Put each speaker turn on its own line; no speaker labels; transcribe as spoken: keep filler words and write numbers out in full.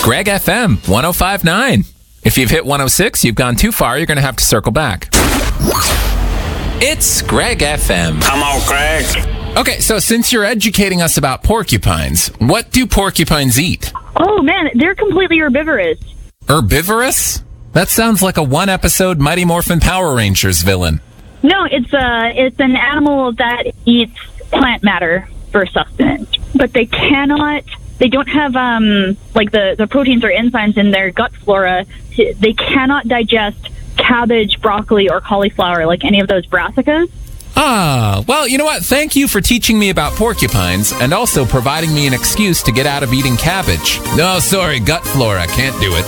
Greg F M, one oh five point nine. If you've hit one oh six, you've gone too far, you're going to have to circle back. It's Greg F M.
Come on, Greg.
Okay, so since you're educating us about porcupines, what do porcupines eat?
Oh, man, they're completely herbivorous.
Herbivorous? That sounds like a one-episode Mighty Morphin Power Rangers villain.
No, it's uh, it's an animal that eats plant matter for sustenance. But they cannot, they don't have, um, like, the, the proteins or enzymes in their gut flora. They cannot digest cabbage, broccoli, or cauliflower, like any of those brassicas.
Ah, well, you know what? Thank you for teaching me about porcupines and also providing me an excuse to get out of eating cabbage. No, sorry, gut flora, can't do it.